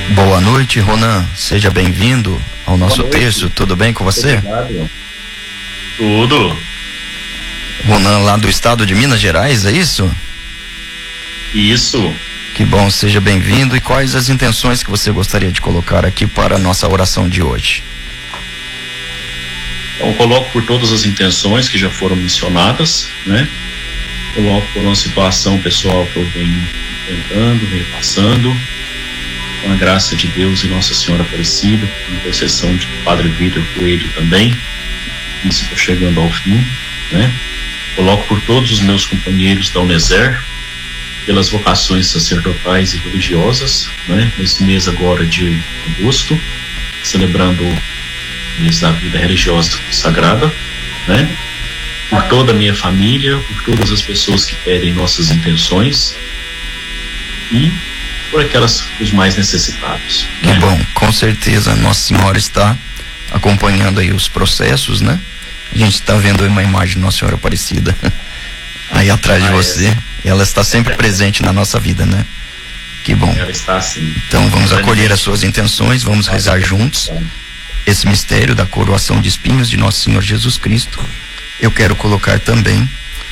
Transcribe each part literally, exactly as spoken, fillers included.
Boa noite, Ronan. Seja bem-vindo ao nosso terço. Tudo bem com você? Obrigado. Tudo. Ronan, lá do estado de Minas Gerais, é isso? Isso. Que bom, seja bem-vindo. E quais as intenções que você gostaria de colocar aqui para a nossa oração de hoje? Então, coloco por todas as intenções que já foram mencionadas, né? Coloco por uma situação pessoal que eu venho enfrentando, venho passando, com a graça de Deus e Nossa Senhora Aparecida, com a intercessão de Padre Vitor Coelho também. Isso está chegando ao fim, né? Coloco por todos os meus companheiros da Uneser, pelas vocações sacerdotais e religiosas, né? Nesse mês agora de agosto, celebrando o mês da vida religiosa sagrada, né? Por toda a minha família, por todas as pessoas que pedem nossas intenções e por aquelas, os mais necessitados. Que né? bom, com certeza Nossa Senhora está acompanhando aí os processos, né? A gente está vendo uma imagem de Nossa Senhora Aparecida aí atrás de ah, você. É. Ela está sempre presente na nossa vida, né? Que bom. Ela está assim. Então vamos acolher as suas intenções, vamos rezar juntos esse mistério da coroação de espinhos de Nosso Senhor Jesus Cristo. Eu quero colocar também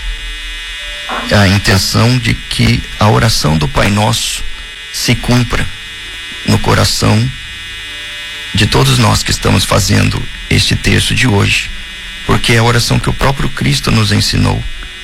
a intenção de que a oração do Pai Nosso se cumpra no coração de todos nós que estamos fazendo este terço de hoje, porque é a oração que o próprio Cristo nos ensinou.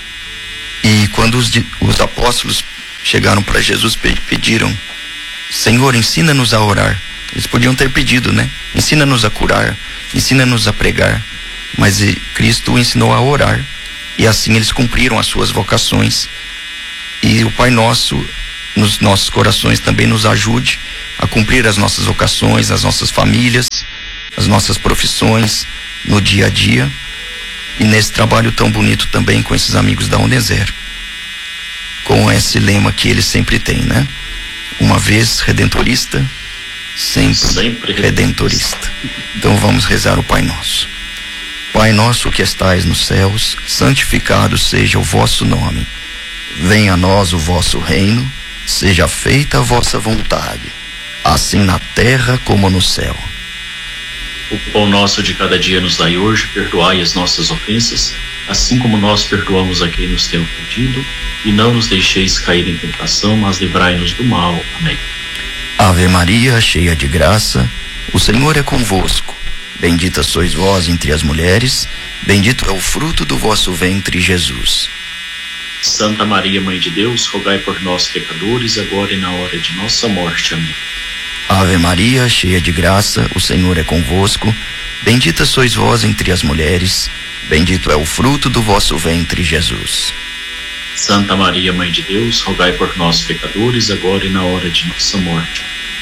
E quando os, os apóstolos chegaram para Jesus, pediram: Senhor, ensina-nos a orar. Eles podiam ter pedido, né? Ensina-nos a curar, ensina-nos a pregar. Mas Cristo ensinou a orar, e assim eles cumpriram as suas vocações. E o Pai Nosso, nos nossos corações, também nos ajude a cumprir as nossas vocações, as nossas famílias, as nossas profissões, no dia a dia. E nesse trabalho tão bonito também com esses amigos da Uneser, com esse lema que eles sempre têm, né? Uma vez redentorista, sempre, sempre redentorista. Então vamos rezar o Pai Nosso. Pai nosso que estais nos céus, santificado seja o vosso nome. Venha a nós o vosso reino, seja feita a vossa vontade, assim na terra como no céu. O pão nosso de cada dia nos dai hoje, perdoai as nossas ofensas, assim como nós perdoamos a quem nos tem ofendido, e não nos deixeis cair em tentação, mas livrai-nos do mal. Amém. Ave Maria, cheia de graça, o Senhor é convosco. Bendita sois vós entre as mulheres, bendito é o fruto do vosso ventre, Jesus. Santa Maria, Mãe de Deus, rogai por nós, pecadores, agora e na hora de nossa morte. Amém. Ave Maria, cheia de graça, o Senhor é convosco. Bendita sois vós entre as mulheres, bendito é o fruto do vosso ventre, Jesus. Santa Maria, Mãe de Deus, rogai por nós, pecadores, agora e na hora de nossa morte.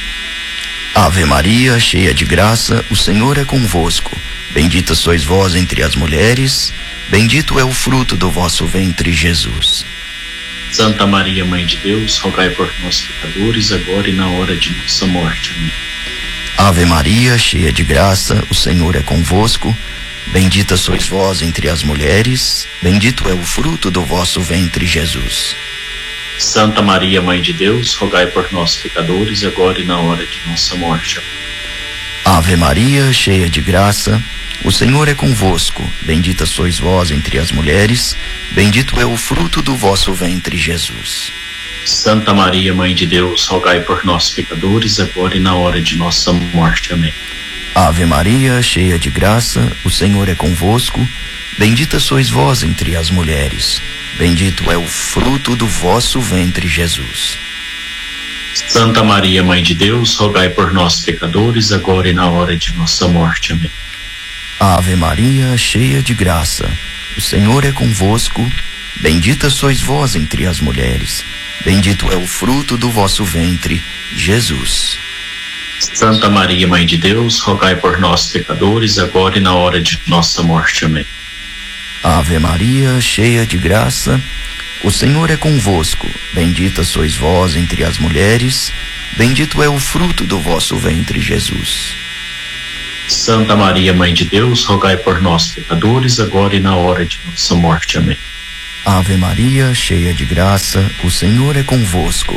Ave Maria, cheia de graça, o Senhor é convosco. Bendita sois vós entre as mulheres, bendito é o fruto do vosso ventre, Jesus. Santa Maria, Mãe de Deus, rogai por nós, pecadores, agora e na hora de nossa morte. Amém. Ave Maria, cheia de graça, o Senhor é convosco. Bendita sois vós entre as mulheres, bendito é o fruto do vosso ventre, Jesus. Santa Maria, Mãe de Deus, rogai por nós, pecadores, agora e na hora de nossa morte. Ave Maria, cheia de graça, o Senhor é convosco. Bendita sois vós entre as mulheres, bendito é o fruto do vosso ventre, Jesus. Santa Maria, Mãe de Deus, rogai por nós, pecadores, agora e na hora de nossa morte. Amém. Ave Maria, cheia de graça, o Senhor é convosco. Bendita sois vós entre as mulheres, bendito é o fruto do vosso ventre, Jesus. Santa Maria, Mãe de Deus, rogai por nós, pecadores, agora e na hora de nossa morte. Amém. Ave Maria, cheia de graça, o Senhor é convosco. Bendita sois vós entre as mulheres, bendito é o fruto do vosso ventre, Jesus. Santa Maria, Mãe de Deus, rogai por nós, pecadores, agora e na hora de nossa morte. Amém. Ave Maria, cheia de graça, o Senhor é convosco. Bendita sois vós entre as mulheres, bendito é o fruto do vosso ventre, Jesus. Santa Maria, Mãe de Deus, rogai por nós, pecadores, agora e na hora de nossa morte. Amém. Ave Maria, cheia de graça, o Senhor é convosco.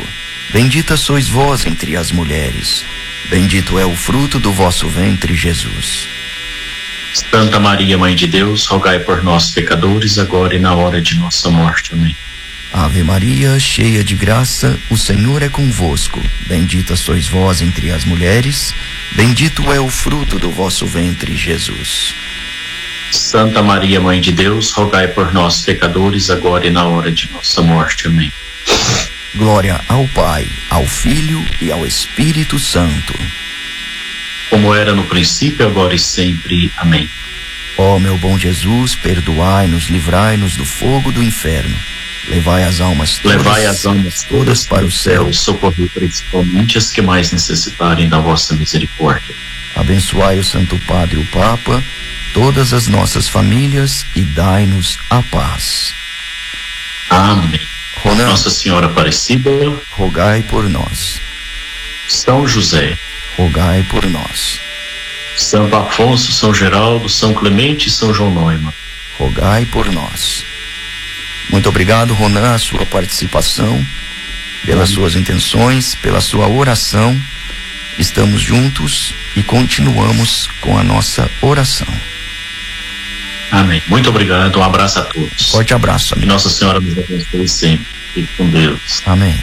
Bendita sois vós entre as mulheres. Bendito é o fruto do vosso ventre, Jesus. Santa Maria, Mãe de Deus, rogai por nós, pecadores, agora e na hora de nossa morte. Amém. Ave Maria, cheia de graça, o Senhor é convosco. Bendita sois vós entre as mulheres. Bendito é o fruto do vosso ventre, Jesus. Santa Maria, Mãe de Deus, rogai por nós, pecadores, agora e na hora de nossa morte. Amém. Glória ao Pai, ao Filho e ao Espírito Santo. Como era no princípio, agora e sempre. Amém. Ó meu bom Jesus, perdoai-nos, livrai-nos do fogo do inferno. Levai as almas todas, Levai as almas todas para o céu e socorrei principalmente as que mais necessitarem da vossa misericórdia. Abençoai o Santo Padre, o Papa, todas as nossas famílias e dai-nos a paz. Amém. Ronan, Nossa Senhora Aparecida, rogai por nós. São José, Rogai por nós. Santo Afonso, São Geraldo, São Clemente e São João Neumann, Rogai por nós. Muito obrigado, Ronan, a sua participação, pelas suas intenções, pela sua oração. Estamos juntos e continuamos com a nossa oração. Amém. Muito obrigado, um abraço a todos. Forte abraço, Que amigo. Nossa Senhora nos abençoe sempre. Fique com Deus. Amém.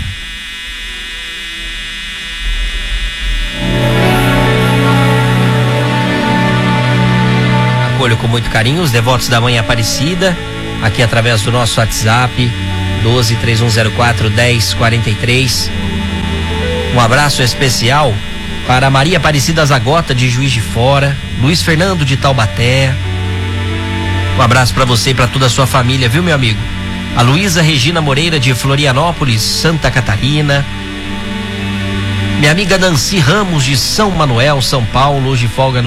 Acolho com muito carinho os devotos da Mãe Aparecida, aqui através do nosso WhatsApp, doze, três um zero quatro, dez quarenta e três. Um abraço especial para Maria Aparecida Zagota, de Juiz de Fora, Luiz Fernando, de Taubaté. Um abraço para você e para toda a sua família, viu, meu amigo? A Luísa Regina Moreira, de Florianópolis, Santa Catarina. Minha amiga Nancy Ramos, de São Manuel, São Paulo, hoje folga no